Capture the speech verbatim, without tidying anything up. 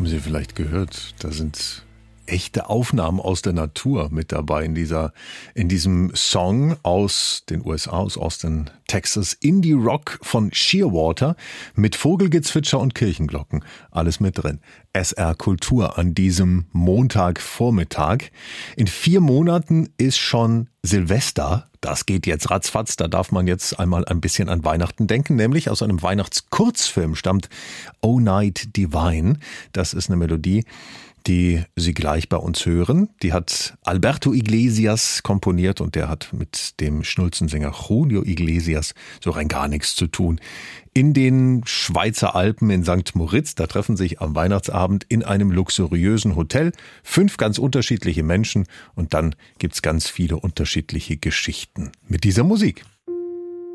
Haben Sie vielleicht gehört, da sind echte Aufnahmen aus der Natur mit dabei in dieser, in diesem Song aus den U S A, aus Austin, Texas. Indie Rock von Shearwater mit Vogelgezwitscher und Kirchenglocken. Alles mit drin. S R Kultur an diesem Montagvormittag. In vier Monaten ist schon Silvester. Das geht jetzt ratzfatz. Da darf man jetzt einmal ein bisschen an Weihnachten denken. Nämlich aus einem Weihnachtskurzfilm stammt Oh Night Divine. Das ist eine Melodie, die Sie gleich bei uns hören. Die hat Alberto Iglesias komponiert und der hat mit dem Schnulzensänger Julio Iglesias so rein gar nichts zu tun. In den Schweizer Alpen in Sankt Moritz, da treffen sich am Weihnachtsabend in einem luxuriösen Hotel fünf ganz unterschiedliche Menschen und dann gibt's ganz viele unterschiedliche Geschichten mit dieser Musik.